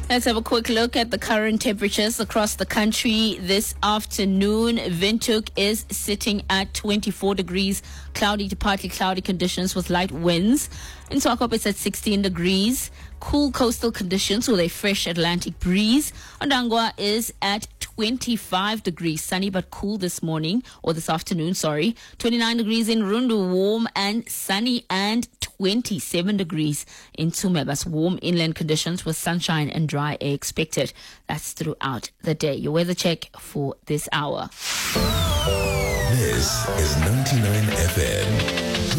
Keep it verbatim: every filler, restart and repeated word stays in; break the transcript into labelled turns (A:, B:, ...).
A: Let's have a quick look at the current temperatures across the country this afternoon. Windhoek is sitting at twenty-four degrees, cloudy to partly cloudy conditions with light winds. In Swakop, it's at sixteen degrees, cool coastal conditions with a fresh Atlantic breeze. Ondangwa is at twenty-five degrees, sunny but cool this morning, or this afternoon, sorry. twenty-nine degrees in Rundu, warm and sunny, and twenty-seven degrees in Tsumebas. Warm inland conditions with sunshine and dry air expected. That's throughout the day. Your weather check for this hour.
B: This is ninety-nine F M.